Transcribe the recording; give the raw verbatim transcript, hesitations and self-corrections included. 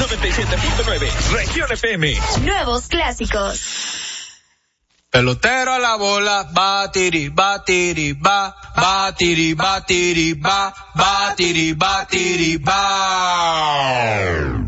noventa y siete punto nueve, Región F M. Nuevos clásicos. Pelotero a la bola, batiri, batiri, ba, batiri, batiri, ba, batiri, batiri, ba.